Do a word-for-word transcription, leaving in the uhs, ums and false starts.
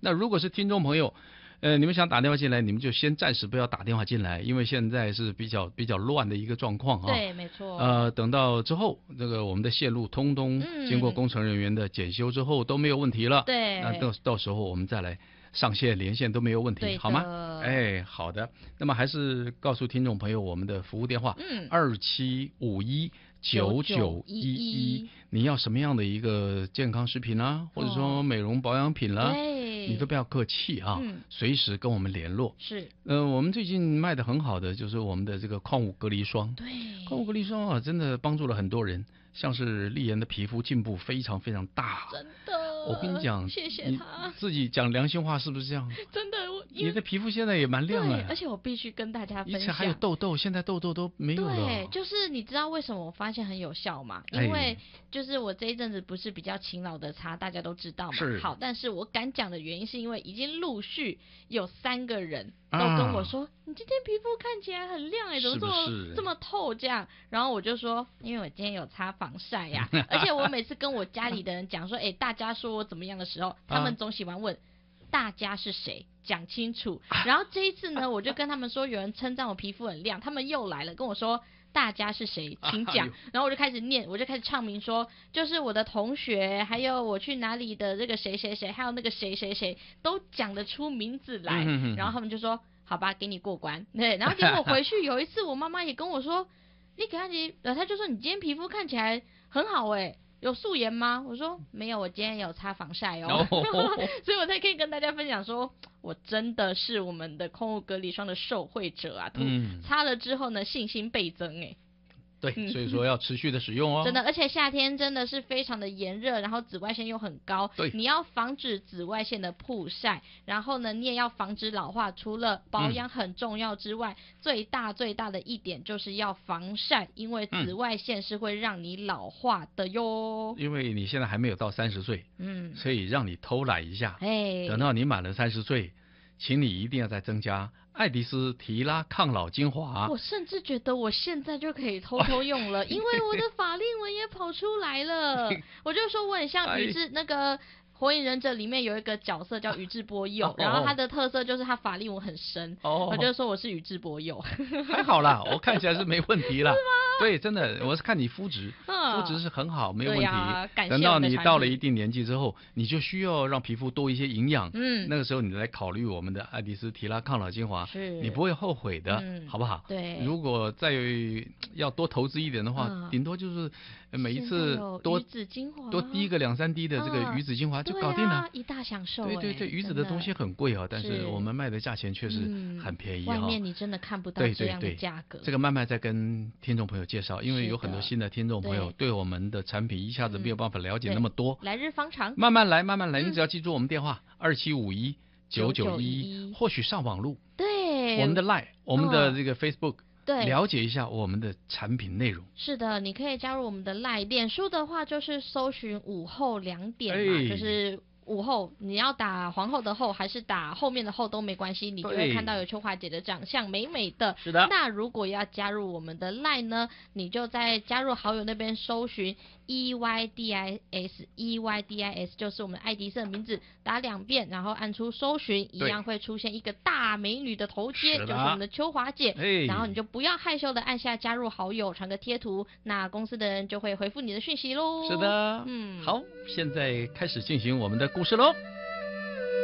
那如果是听众朋友，呃，你们想打电话进来，你们就先暂时不要打电话进来，因为现在是比较比较乱的一个状况啊。 对，没错。 呃，等到之后，这个我们的线路通通经过工程人员的检修之后、嗯、都没有问题了。 对。 那到到时候我们再来上线连线都没有问题，好吗？哎，好的。那么还是告诉听众朋友我们的服务电话：嗯，二七五一九九一一。你要什么样的一个健康食品啊，或者说美容保养品啦、啊？ 对， 你都不要客气啊，嗯、随时跟我们联络。 是， 呃，我们最近卖的很好的就是我们的这个矿物隔离霜。 对， 矿物隔离霜啊，真的帮助了很多人，像是丽妍的皮肤进步非常非常大。 真的。 我跟你讲， 谢谢他。 自己讲良心话是不是这样？ 真的，我你的皮肤现在也蛮亮了。 而且我必须跟大家分享， 以前还有痘痘，现在痘痘都没有了。 对，就是你知道为什么我发现很有效吗？因为就是我这一阵子不是比较勤劳的擦，大家都知道嘛。 是。 好，但是我敢讲的原因是因为已经陆续有三个人都跟我说，啊、你今天皮肤看起来很亮哎、欸，怎么这么是是这么透这样？然后我就说，因为我今天有擦防晒呀、啊，而且我每次跟我家里的人讲说，哎、欸，大家说我怎么样的时候，他们总喜欢问。啊大家是谁？讲清楚。然后这一次呢，我就跟他们说，有人称赞我皮肤很亮，他们又来了，跟我说大家是谁，请讲。然后我就开始念，我就开始唱名说，就是我的同学，还有我去哪里的这个谁谁谁，还有那个谁谁谁，都讲得出名字来。然后他们就说，好吧，给你过关。对，然后结果回去有一次，我妈妈也跟我说，你给他你，呃，他就说你今天皮肤看起来很好哎、欸。有素颜吗？我说没有，我今天有擦防晒哦， oh. 所以我才可以跟大家分享说，我真的是我们的矿物隔离霜的受惠者啊，嗯、擦了之后呢，信心倍增哎。 对，所以说要持续的使用哦。 真的，而且夏天真的是非常的炎热，然后紫外线又很高， 对， 你要防止紫外线的曝晒，然后呢，你也要防止老化。除了保养很重要之外，嗯、最大最大的一点就是要防晒，因为紫外线是会让你老化的哟。 因为你现在还没有到三十岁，嗯，所以让你偷懒一下， 哎， 等到你满了三十岁，请你一定要再增加爱迪斯提拉抗老精华。 我甚至觉得我现在就可以偷偷用了，因为我的法令纹也跑出来了。我就说我很像宇智那个。火影忍者里面有一个角色叫宇智波鼬，哦、然后他的特色就是他法令纹很深，哦、我就说我是宇智波鼬。 还好啦，我看起来是没问题啦。是吗？对，真的，我是看你肤质， 嗯、 肤质是很好，没有问题。 啊、 等到你到了一定年纪之后，你就需要让皮肤多一些营养。嗯，那个时候你来考虑我们的爱迪斯提拉抗老精华， 是你不会后悔的，嗯、好不好？ 对。 如果再要多投资一点的话，嗯、顶多就是每一次多鱼子精华多滴个两三滴的这个鱼子精华。就搞定了， 啊、一大享受。 对对对，鱼子的东西很贵啊，但是我们卖的价钱确实很便宜啊、 嗯。外面你真的看不到这样的价格。 这个慢慢再跟听众朋友介绍，因为有很多新的听众朋友对我们的产品一下子没有办法了解那么多。 来日方长， 慢慢来，慢慢来，你只要记住我们电话二七五一九九一一，或许上网路， 对， 我们的 Line， 我们的这个 Facebook。 对， 了解一下我们的产品内容。 是的，你可以加入我们的 Line， 脸书的话就是搜寻午后两点嘛，哎、就是午后，你要打皇后的后还是打后面的后都没关系，你就会看到有秋华姐的长相美美的。 是的。 那如果要加入我们的 Line 呢，你就在加入好友那边搜寻 E Y D I S E Y D I S， 就是我们爱迪生的名字，打两遍，然后按出搜寻，一样会出现一个大美女的头贴，就是我们的秋华姐。然后你就不要害羞的按下加入好友，传个贴图，那公司的人就会回复你的讯息喽。 是的，嗯，好，现在开始进行我们的故事喽。